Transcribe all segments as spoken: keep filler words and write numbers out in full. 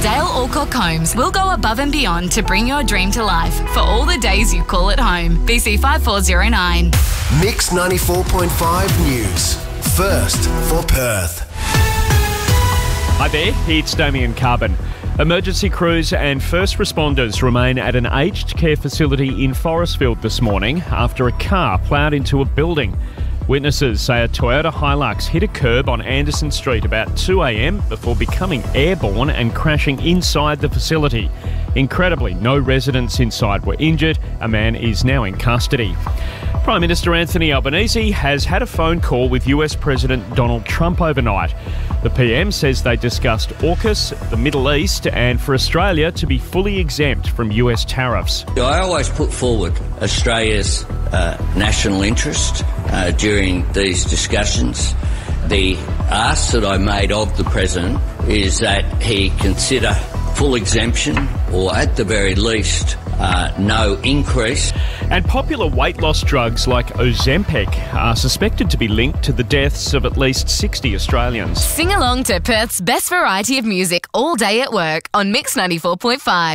Dale Alcock Homes will go above and beyond to bring your dream to life for all the days you call it home. B C five four zero nine. Mix ninety-four point five News. First for Perth. Hi there, it's Damien Carbon. Emergency crews and first responders remain at an aged care facility in Forestfield this morning after a car ploughed into a building. Witnesses say a Toyota Hilux hit a curb on Anderson Street about two a.m. before becoming airborne and crashing inside the facility. Incredibly, no residents inside were injured. A man is now in custody. Prime Minister Anthony Albanese has had a phone call with U S President Donald Trump overnight. The P M says they discussed AUKUS, the Middle East, and for Australia to be fully exempt from U S tariffs. I always put forward Australia's uh, national interest uh, during these discussions. The ask that I made of the President is that he consider full exemption or at the very least uh, no increase. And popular weight loss drugs like Ozempic are suspected to be linked to the deaths of at least sixty Australians. Sing along to Perth's best variety of music all day at work on Mix ninety-four point five.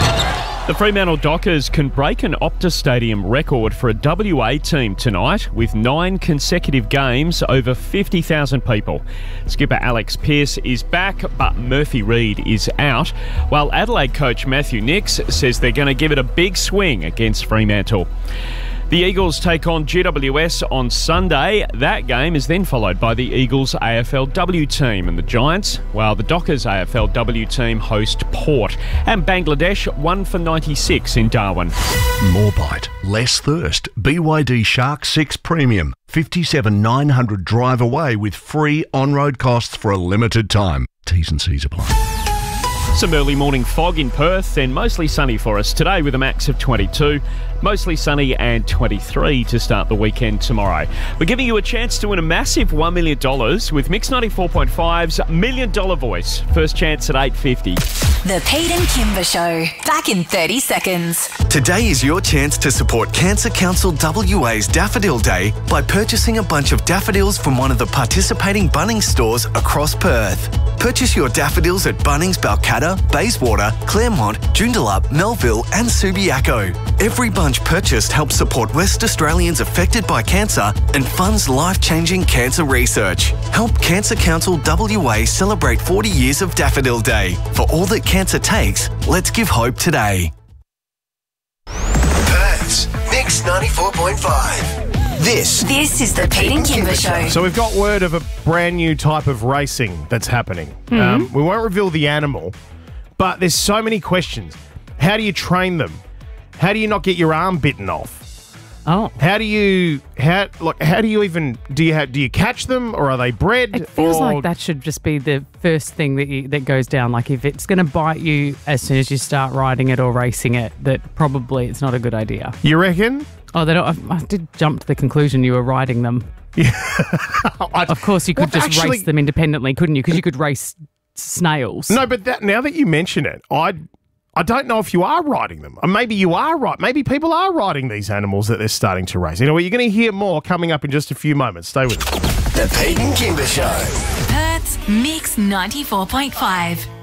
The Fremantle Dockers can break an Optus Stadium record for a W A team tonight with nine consecutive games over fifty thousand people. Skipper Alex Pearce is back, but Murphy Reid is out, while Adelaide coach Matthew Nicks says they're going to give it a big swing against Fremantle. The Eagles take on G W S on Sunday. That game is then followed by the Eagles A F L W team and the Giants, while the Dockers A F L W team host Port. And Bangladesh one for ninety-six in Darwin. More bite, less thirst. B Y D Shark six Premium. fifty-seven nine hundred drive away with free on-road costs for a limited time. T's and C's apply. Some early morning fog in Perth and mostly sunny for us today with a max of twenty-two. Mostly sunny and twenty-three to start the weekend tomorrow. We're giving you a chance to win a massive one million dollars with Mix ninety-four point five's Million Dollar Voice. First chance at eight fifty. The Pete and Kimber Show. Back in thirty seconds. Today is your chance to support Cancer Council W A's Daffodil Day by purchasing a bunch of daffodils from one of the participating Bunnings stores across Perth. Purchase your daffodils at Bunnings, Balcatta, Bayswater, Claremont, Joondalup, Melville and Subiaco. Every bunch purchased helps support West Australians affected by cancer and funds life-changing cancer research. Help Cancer Council W A celebrate forty years of Daffodil Day. For all that cancer takes, let's give hope today. Perth's Mix ninety-four point five. This. This is the Pete and Kimber Show. So we've got word of a brand new type of racing that's happening. Mm-hmm. Um, we won't reveal the animal, but there's so many questions. How do you train them? How do you not get your arm bitten off? Oh, How do you how like how do you even do you have, do you catch them or are they bred? it feels or, like that should just be the first thing that you, that goes down. Like if it's going to bite you as soon as you start riding it or racing it, that probably it's not a good idea. You reckon? Oh, they don't, I, I did jump to the conclusion you were riding them. I, Of course, you could Well, just actually- race them independently, couldn't you? Because you could race snails. No, but that now that you mention it, I I don't know if you are riding them. Or maybe you are right. Maybe people are riding these animals that they're starting to race. You know what? You're going to hear more coming up in just a few moments. Stay with us. The Pete and Kimber Show. Perth's Mix ninety-four point five.